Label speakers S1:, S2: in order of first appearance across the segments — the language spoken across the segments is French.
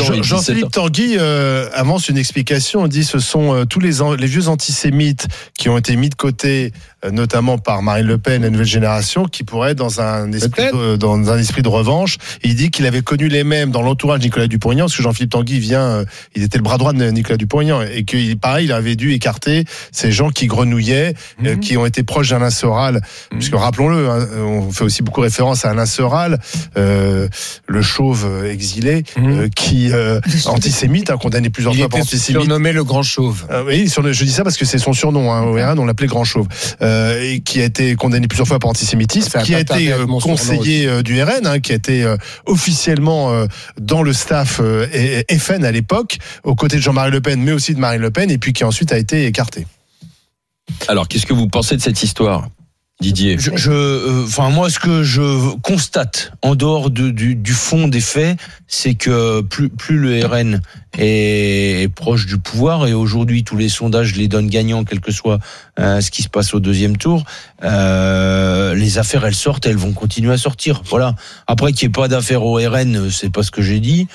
S1: Jean-Philippe Tanguy avance une explication. On dit ce sont tous les vieux antisémites qui ont été mis de côté, notamment par Marine Le Pen, la nouvelle génération, qui pourraient dans un esprit de revanche. Et il dit qu'il avait connu les mêmes dans l'entourage de Nicolas Dupont-Aignan, parce que Jean-Philippe Tanguy il était le bras droit de Nicolas Dupont-Aignan, et que pareil, il avait dû écarter ces gens qui grenouillaient, qui ont été proches d'Alain Soral, puisque rappelons-le, on fait aussi beaucoup référence à Alain Soral, le chauve exilé, qui antisémite, condamné plusieurs fois pour antisémite.
S2: Surnommé le Grand Chauve.
S1: Oui, je dis ça parce que c'est son surnom. Au RN, on l'appelait Grand Chauve, et qui a été condamné plusieurs fois pour antisémitisme, qui a été conseiller du RN, qui a été officiellement dans le staff FN à l'époque, aux côtés de Jean-Marie Le Pen, mais aussi de Marine Le Pen, et puis qui ensuite a été écarté.
S3: Alors, qu'est-ce que vous pensez de cette histoire, Didier?
S4: Moi, ce que je constate, en dehors du fond des faits, c'est que plus le RN est proche du pouvoir, et aujourd'hui tous les sondages les donnent gagnants, quel que soit ce qui se passe au deuxième tour, les affaires elles sortent, elles vont continuer à sortir. Voilà. Après qu'il n'y ait pas d'affaires au RN, c'est pas ce que j'ai dit.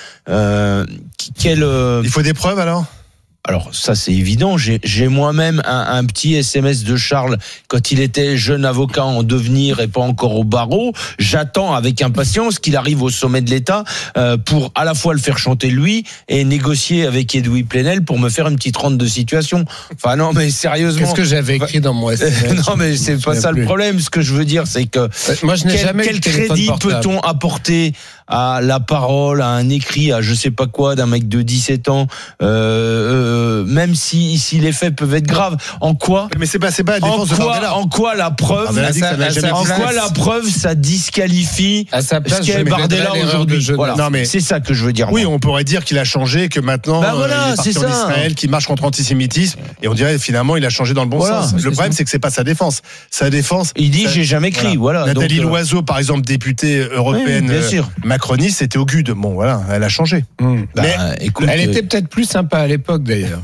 S1: Il faut des preuves alors?
S4: Alors ça c'est évident, j'ai moi-même un petit SMS de Charles quand il était jeune avocat en devenir et pas encore au barreau. J'attends avec impatience qu'il arrive au sommet de l'État pour à la fois le faire chanter lui et négocier avec Edoui Plenel pour me faire une petite rente de situation. Enfin non mais sérieusement.
S2: Qu'est-ce que j'avais écrit dans mon SMS?
S4: Non mais c'est pas ça le problème. Ce que je veux dire c'est que
S2: moi je n'ai jamais
S4: quel crédit peut-on apporter à la parole, à un écrit, à je sais pas quoi d'un mec de 17 ans, même si les faits peuvent être graves. En quoi?
S1: Mais c'est pas la défense de Bardella.
S4: En quoi la preuve? La preuve ça disqualifie ce qu'est Bardella aujourd'hui. Voilà. Non, mais c'est ça que je veux dire.
S1: Oui, on pourrait dire qu'il a changé, que maintenant il est parti en Israël, qu'il marche contre l'antisémitisme, et on dirait finalement il a changé dans le bon sens. Le problème c'est que c'est pas sa défense. Sa défense.
S4: Il dit j'ai jamais écrit. Voilà.
S1: Nathalie Loiseau, par exemple, députée européenne. Macroniste, c'était au GUD. Bon, voilà, elle a changé.
S2: Mais écoute, elle était peut-être plus sympa à l'époque, d'ailleurs.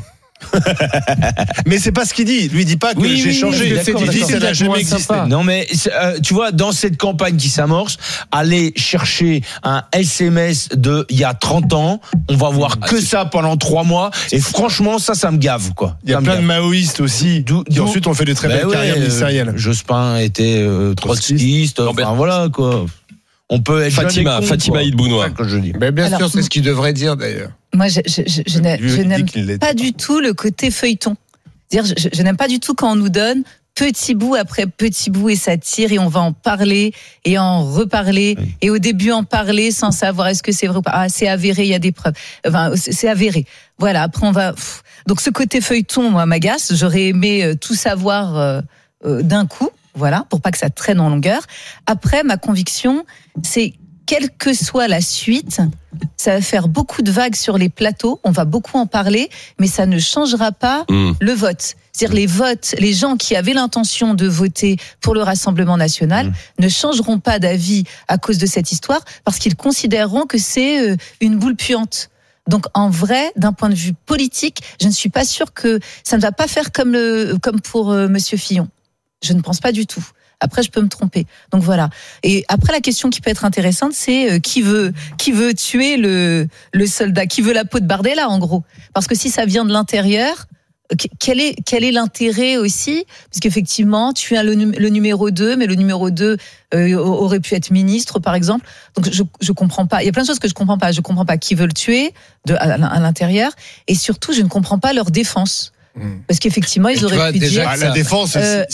S1: Mais c'est pas ce qu'il dit. Lui, il dit pas que j'ai changé. Il dit que ça n'a jamais existé.
S4: Non, mais tu vois, dans cette campagne qui s'amorce, aller chercher un SMS de il y a 30 ans, on va voir que ça pendant 3 mois. Et franchement, ça me gave, quoi.
S1: Il y a plein de maoïstes aussi qui ensuite ont fait de très belles carrières ministérielles.
S4: Jospin était trotskiste. Enfin, voilà, quoi. On peut être
S3: Fatima Hidbounois.
S2: Bien sûr, c'est ce qu'il devrait dire d'ailleurs.
S5: Moi, je n'aime pas du tout le côté feuilleton. C'est-à-dire, je n'aime pas du tout quand on nous donne petit bout après petit bout et ça tire et on va en parler et en reparler et au début en parler sans savoir est-ce que c'est vrai ou pas. Ah, c'est avéré, il y a des preuves. Enfin, c'est avéré. Voilà, après on va... Donc ce côté feuilleton, moi, m'agace. J'aurais aimé tout savoir d'un coup. Voilà, pour pas que ça traîne en longueur. Après, ma conviction, c'est quelle que soit la suite, ça va faire beaucoup de vagues sur les plateaux, on va beaucoup en parler, mais ça ne changera pas le vote. C'est-à-dire les votes, les gens qui avaient l'intention de voter pour le Rassemblement national ne changeront pas d'avis à cause de cette histoire, parce qu'ils considéreront que c'est une boule puante. Donc en vrai, d'un point de vue politique, je ne suis pas sûre que ça ne va pas faire comme pour Monsieur Fillon. Je ne pense pas du tout. Après, je peux me tromper. Donc voilà. Et après, la question qui peut être intéressante, c'est qui veut tuer le soldat, qui veut la peau de Bardella, en gros. Parce que si ça vient de l'intérieur, quel est l'intérêt aussi? Parce qu'effectivement, tu as le numéro 2, mais le numéro 2 aurait pu être ministre, par exemple. Donc je comprends pas. Il y a plein de choses que je comprends pas. Je comprends pas qui veut le tuer à l'intérieur. Et surtout, je ne comprends pas leur défense. Parce qu'effectivement, ils auraient pu dire
S1: la défense,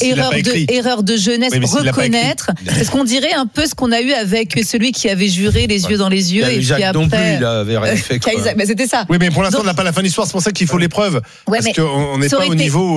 S5: erreur de jeunesse, reconnaître. Parce qu'on dirait un peu ce qu'on a eu avec celui qui avait juré les yeux dans les yeux. Et
S4: Jacques
S5: puis après,
S4: non plus, il avait rien fait.
S5: Mais c'était ça.
S1: Oui, mais pour l'instant, on n'a pas la fin de l'histoire. C'est pour ça qu'il faut les preuves. Parce qu'on n'est pas au niveau.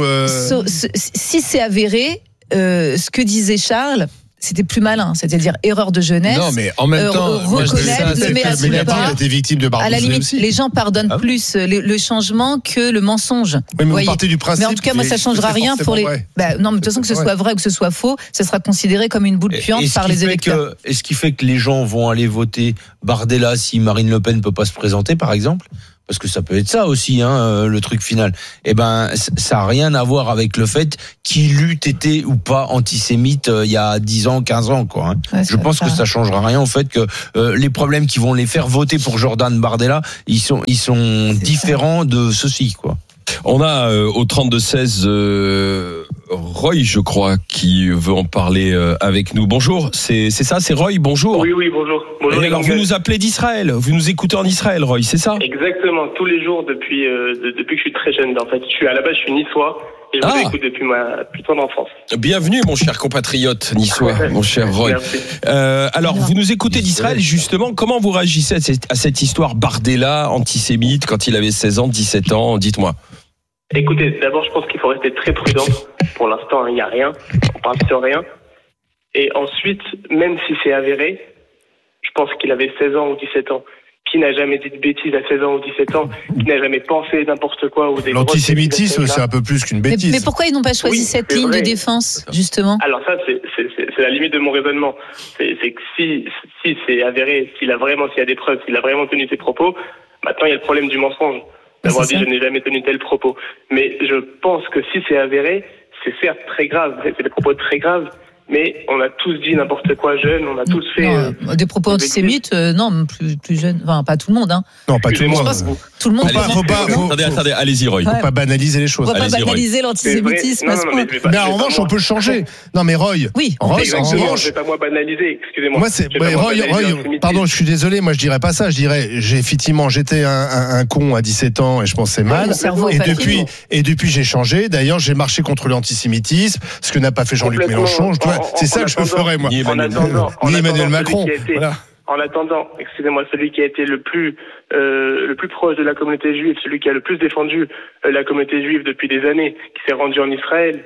S5: Si c'est avéré, ce que disait Charles. C'était plus malin, c'est-à-dire erreur de jeunesse.
S2: Non, mais en même temps,
S5: reconnaître, le met à
S1: il était victime de Barbouze.
S5: À la limite,
S1: aussi.
S5: les gens pardonnent plus le changement que le mensonge.
S1: Oui, mais vous partez du principe.
S5: Mais en tout cas, moi, ça changera rien pour les. Non, mais de toute façon, que ce soit vrai ou que ce soit faux, ça sera considéré comme une boule puante par les électeurs.
S4: Est-ce qui fait que les gens vont aller voter Bardella si Marine Le Pen ne peut pas se présenter, par exemple? parce que ça peut être ça aussi, le truc final. Eh ben, ça a rien à voir avec le fait qu'il eût été ou pas antisémite il y a 10 ans, 15 ans, quoi.
S5: Ouais,
S4: je pense que ça changera rien au fait que les problèmes qui vont les faire voter pour Jordan Bardella, ils sont différents de ceci, quoi.
S3: On a au 32-16 Roy, je crois, qui veut en parler avec nous. Bonjour, c'est ça, c'est Roy, bonjour.
S6: Oui, bonjour. Bonjour.
S3: Alors vous nous appelez d'Israël, vous nous écoutez en Israël, Roy, c'est ça?
S6: Exactement, tous les jours depuis que je suis très jeune. En fait, je suis niçois et je vous écoute depuis ma plus tendre enfance.
S3: Bienvenue, mon cher compatriote niçois, mon cher Roy. Alors, vous nous écoutez d'Israël, justement, comment vous réagissez à cette histoire Bardella, antisémite, quand il avait 16 ans, 17 ans, dites-moi.
S6: Écoutez, d'abord, je pense qu'il faut rester très prudent. Pour l'instant, il n'y a rien. On parle sur rien. Et ensuite, même si c'est avéré, je pense qu'il avait 16 ans ou 17 ans. Qui n'a jamais dit de bêtises à 16 ans ou 17 ans? Qui n'a jamais pensé n'importe quoi ou des
S1: L'antisémitisme, c'est un peu plus qu'une bêtise.
S5: Mais pourquoi ils n'ont pas choisi cette ligne de défense, justement?
S6: Alors ça, c'est la limite de mon raisonnement. C'est que si c'est avéré, s'il y a des preuves, s'il a vraiment tenu ses propos, maintenant il y a le problème du mensonge. D'avoir dit je n'ai jamais tenu tel propos. Mais je pense que si c'est avéré, c'est certes très grave, c'est des propos très graves, mais on a tous dit n'importe quoi jeune, on a tous fait...
S5: des propos antisémites, non, plus jeunes, enfin pas tout le monde.
S1: Non, pas tout le monde.
S5: Tout le monde.
S3: Attendez, allez-y, Roy.
S1: Faut pas banaliser les choses.
S5: On va pas banaliser l'antisémitisme.
S1: Mais en revanche, on peut le changer. Non, mais Roy.
S5: Oui,
S1: Roy,
S6: en revanche, c'est pas moi banaliser, excusez-moi.
S1: Roy, pardon, je suis désolé, moi je dirais pas ça. Je dirais, j'étais un con à 17 ans et je pensais mal. Et depuis j'ai changé. D'ailleurs, j'ai marché contre l'antisémitisme, ce que n'a pas fait Jean-Luc Mélenchon. C'est ça que je ferais, moi. Ni Emmanuel Macron.
S6: En attendant, excusez-moi, celui qui a été le plus proche de la communauté juive, celui qui a le plus défendu la communauté juive depuis des années, qui s'est rendu en Israël,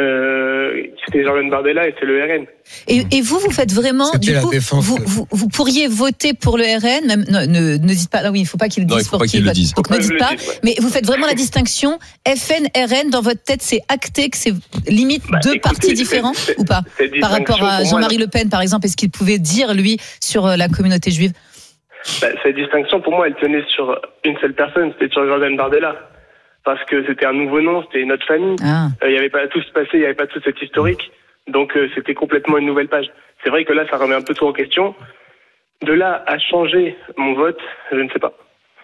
S6: c'était Jordan Bardella et c'est le RN.
S5: Et vous faites vraiment, du coup, vous pourriez voter pour le RN, même, ne dites pas, oui, il ne faut pas qu'il le dise pour qu'il vote. Donc ne dites pas, mais vous faites vraiment la distinction, FN, RN, dans votre tête, c'est acté que c'est limite deux partis différents ou pas? Par rapport à Jean-Marie Le Pen, par exemple, est-ce qu'il pouvait dire, lui, sur la communauté juive?
S6: Cette distinction, pour moi, elle tenait sur une seule personne, c'était sur Jordan Bardella. Parce que c'était un nouveau nom, c'était notre famille. Il n'y avait pas tout ce passé, il n'y avait pas tout cet historique. Donc c'était complètement une nouvelle page. C'est vrai que là, ça remet un peu tout en question. De là à changer mon vote, je ne sais pas.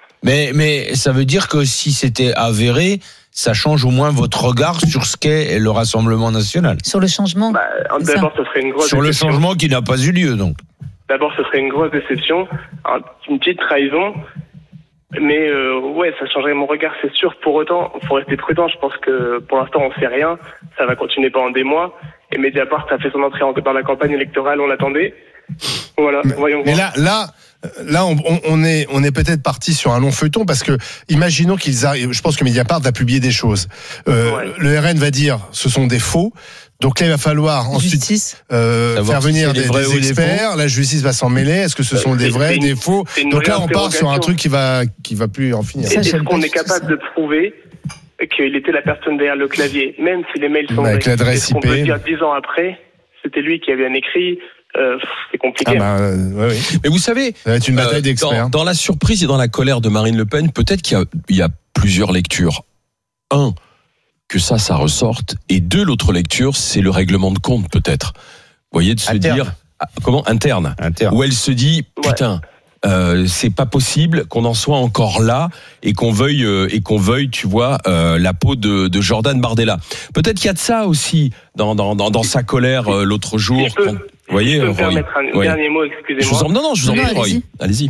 S4: Mais ça veut dire que si c'était avéré, ça change au moins votre regard sur ce qu'est le Rassemblement national.
S5: Sur le changement.
S6: D'abord, ce serait une grosse
S4: sur
S6: déception.
S4: Le changement qui n'a pas eu lieu, donc.
S6: D'abord, ce serait une grosse déception, une petite trahison. Mais ça changerait mon regard, c'est sûr. Pour autant, il faut rester prudent. Je pense que pour l'instant, on ne sait rien. Ça va continuer pendant des mois. Et Mediapart a fait son entrée dans la campagne électorale. On l'attendait. Voilà, voyons voir.
S1: Mais là, on est peut-être parti sur un long feuilleton parce que imaginons qu'ils arrivent. Je pense que Mediapart va publier des choses. Le RN va dire ce sont des faux. Donc là, il va falloir ensuite faire venir des experts. La justice va s'en mêler. Est-ce que ce sont des vrais, des faux? Donc là, on part sur un truc qui va plus en finir.
S6: Est-ce qu'on est capable de prouver qu'il était la personne derrière le clavier, même si les mails sont vrais?
S1: Avec l'adresse IP.
S6: On peut dire 10 ans après, c'était lui qui avait bien écrit. C'est compliqué.
S1: Oui.
S3: Mais vous savez,
S1: ça va être une bataille d'experts.
S3: Dans la surprise et dans la colère de Marine Le Pen, peut-être qu'il y a plusieurs lectures. Un, que ça ressorte. Et deux, l'autre lecture, c'est le règlement de compte, peut-être. Vous voyez, de se dire... Comment? Interne. Où elle se dit, putain... c'est pas possible qu'on en soit encore là et qu'on veuille, tu vois, la peau de Jordan Bardella. Peut-être qu'il y a de ça aussi dans sa colère l'autre jour. Vous voyez,
S6: je peux me permettre un dernier mot, excusez-moi.
S3: Je vous en prie, Roy. Allez-y.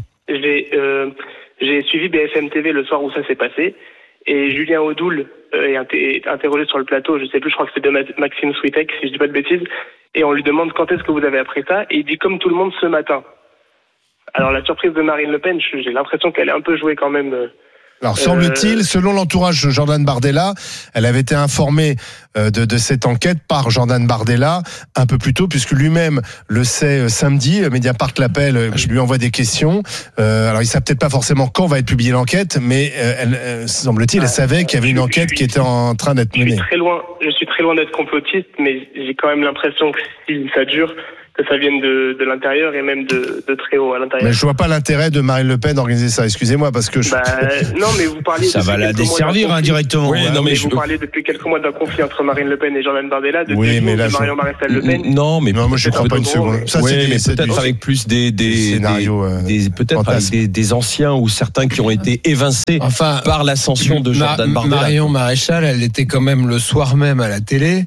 S6: J'ai suivi BFM TV le soir où ça s'est passé et Julien Audoul est interrogé sur le plateau. Je sais plus, je crois que c'est de Maxime Switek, si je dis pas de bêtises. Et on lui demande quand est-ce que vous avez appris ça et il dit comme tout le monde ce matin. Alors la surprise de Marine Le Pen, j'ai l'impression qu'elle est un peu jouée quand même.
S1: Alors semble-t-il, selon l'entourage de Jordan Bardella, elle avait été informée de cette enquête par Jordan Bardella un peu plus tôt, puisque lui-même le sait samedi. Mediapart l'appelle, je lui envoie des questions. Alors il ne sait peut-être pas forcément quand va être publiée l'enquête, mais semble-t-il, elle savait qu'il y avait une enquête qui était en train d'être menée.
S6: Je suis très loin d'être complotiste, mais j'ai quand même l'impression que si ça dure, que ça vienne de l'intérieur et même de très haut à l'intérieur.
S1: Mais je vois pas l'intérêt de Marine Le Pen d'organiser ça. Excusez-moi, parce que
S6: non, mais vous parlez.
S4: Ça va la desservir indirectement.
S6: Oui, non, mais vous parlez depuis quelques mois d'un conflit entre Marine Le Pen et Jordan Bardella.
S1: Oui, mais là,
S6: Marion Maréchal Le Pen.
S3: Non, mais
S1: moi je crois pas une seconde.
S3: Ça, c'est peut-être avec plus des scénarios, peut-être avec des anciens ou certains qui ont été évincés par l'ascension de Jordan Bardella.
S2: Marion Maréchal, elle était quand même le soir même à la télé.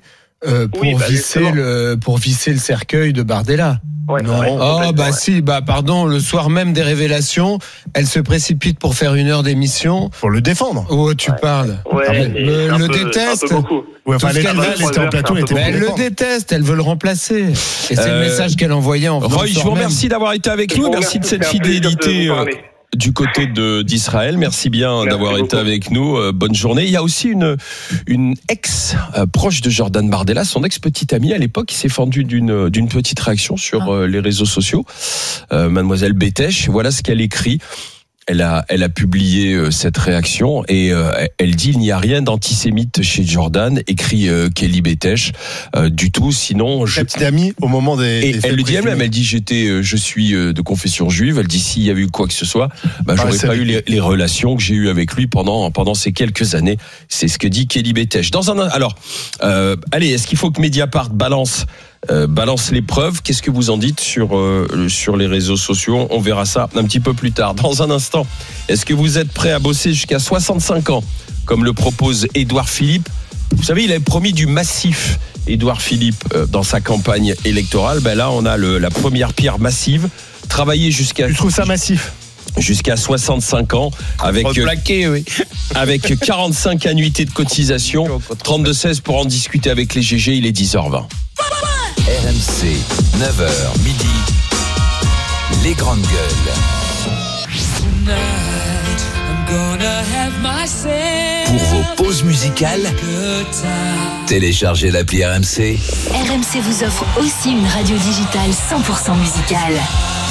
S2: Pour visser le cercueil de Bardella.
S6: Ouais,
S2: pardon, le soir même des révélations, elle se précipite pour faire 1 heure d'émission.
S1: Pour le défendre.
S2: Oh, tu parles.
S6: Ouais,
S2: le déteste. Elle le déteste, elle veut le remplacer. Et c'est le message qu'elle envoyait en
S3: Roy, je vous remercie d'avoir été avec nous. Merci de cette fidélité. Du côté d'Israël, merci bien d'avoir été avec nous. Bonne journée. Il y a aussi une ex proche de Jordan Bardella, son ex petite amie à l'époque, qui s'est fendue d'une petite réaction sur les réseaux sociaux. Mademoiselle Bétèche, voilà ce qu'elle écrit. Elle a publié cette réaction et elle dit il n'y a rien d'antisémite chez Jordan, écrit Kelly Bétèche, du tout. Sinon,
S1: la petite amie au moment des
S3: elle le dit elle-même. Elle dit je suis de confession juive. Elle dit s'il y avait eu quoi que ce soit, j'aurais pas eu les relations que j'ai eues avec lui pendant ces quelques années. C'est ce que dit Kelly Bétèche. Allez, est-ce qu'il faut que Mediapart balance les preuves? Qu'est-ce que vous en dites sur les réseaux sociaux? On verra ça un petit peu plus tard. Dans un instant, est-ce que vous êtes prêt à bosser jusqu'à 65 ans, comme le propose Édouard Philippe? Vous savez, il avait promis du massif, Édouard Philippe, dans sa campagne électorale. Là, on a la première pierre massive. Travailler jusqu'à...
S1: Tu trouves ça massif?
S3: Jusqu'à 65 ans, avec 45 annuités de cotisation. 32-16 pour en discuter avec les GG, il est 10h20.
S7: RMC, 9h, midi, les grandes gueules. Pour vos pauses musicales, téléchargez l'appli RMC.
S8: RMC vous offre aussi une radio digitale 100% musicale.